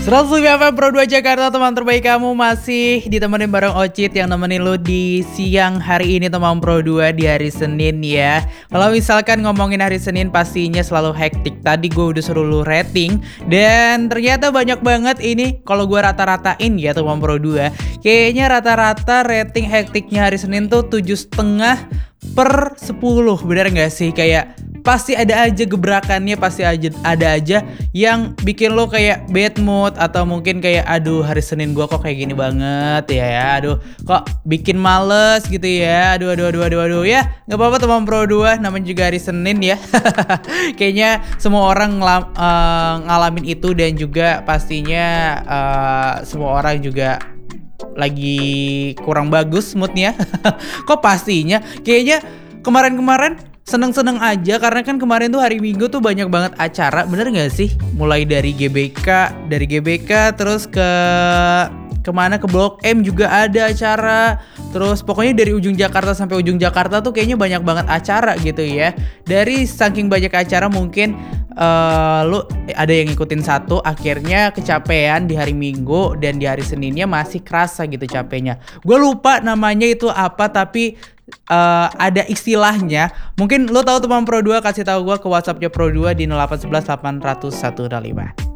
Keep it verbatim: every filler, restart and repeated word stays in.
seratus lima F M Pro dua Jakarta, teman terbaik kamu masih ditemenin bareng Ocit yang nemenin lu di siang hari ini teman Pro dua di hari Senin ya. Kalau misalkan ngomongin hari Senin pastinya selalu hektik. Tadi gue udah suruh lu rating dan ternyata banyak banget ini kalau gue rata-ratain ya teman Pro dua. Kayaknya rata-rata rating hektiknya hari Senin tuh tujuh setengah per sepuluh, bener gak sih? Kayak pasti ada aja gebrakannya, pasti aja ada aja yang bikin lo kayak bad mood atau mungkin kayak aduh hari Senin gua kok kayak gini banget ya ya, aduh kok bikin males gitu ya, aduh aduh aduh aduh aduh ya nggak apa-apa teman Pro dua, namanya juga hari Senin ya. Kayaknya semua orang ngelam, uh, ngalamin itu dan juga pastinya uh, semua orang juga lagi kurang bagus moodnya. Kok pastinya kayaknya kemarin-kemarin seneng-seneng aja karena kan kemarin tuh hari Minggu tuh banyak banget acara, bener gak sih? Mulai dari G B K, dari G B K terus ke kemana, ke Blok M juga ada acara. Terus pokoknya dari ujung Jakarta sampai ujung Jakarta tuh kayaknya banyak banget acara gitu ya. Dari saking banyak acara mungkin uh, lu ada yang ngikutin satu, akhirnya kecapean di hari Minggu dan di hari Seninnya masih kerasa gitu capeknya. Gue lupa namanya itu apa tapi Uh, ada istilahnya. Mungkin lo tahu teman Pro dua, kasih tahu gue ke WhatsAppnya Pro dua di nol delapan satu satu delapan nol nol satu lima.